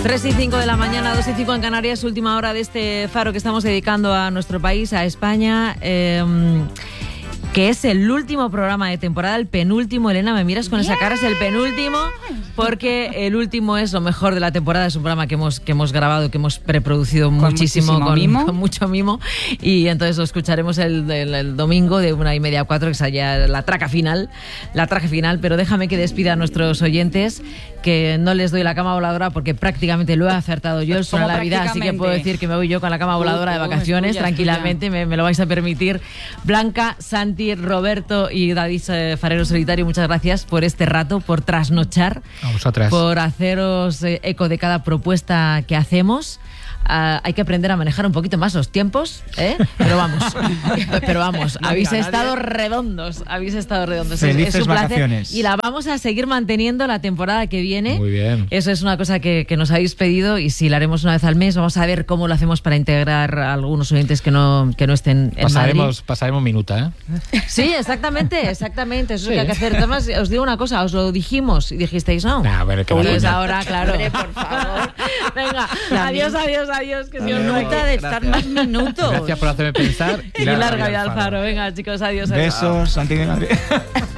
3:05 de la mañana, 2:05 en Canarias, última hora de este faro que estamos dedicando a nuestro país, a España, que es el último programa de temporada, el penúltimo. Elena, me miras con esa cara, es el penúltimo, porque el último es lo mejor de la temporada. Es un programa que hemos grabado, que hemos preproducido muchísimo, con mucho mimo, y entonces lo escucharemos el domingo de 1:30 a 4, que es allá la traca final, pero déjame que despida a nuestros oyentes, que no les doy la cama voladora porque prácticamente lo he acertado yo, el Suena la Vida, así que puedo decir que me voy yo con la cama voladora de vacaciones, tranquilamente, me lo vais a permitir. Blanca, Santi, Roberto y David Farero Solitario, muchas gracias por este rato, por trasnochar, a vosotras, por haceros eco de cada propuesta que hacemos. Hay que aprender a manejar un poquito más los tiempos, pero vamos, habéis estado redondos. Felices es un placer, vacaciones. y la vamos a seguir manteniendo la temporada que viene. Muy bien. Eso es una cosa que nos habéis pedido, y si la haremos una vez al mes, vamos a ver cómo lo hacemos para integrar a algunos oyentes que no estén en Madrid. Pasaremos minuta, Sí, exactamente, eso es lo que hay que hacer. Además, os digo una cosa, os lo dijimos y dijisteis no. Bueno, pues ahora, claro. Hombre, por favor. Venga, adiós, que Dios no de estar más minutos. Gracias por hacerme pensar. Y larga vida al faro. Venga, chicos, adiós. Besos, Santi de Madrid.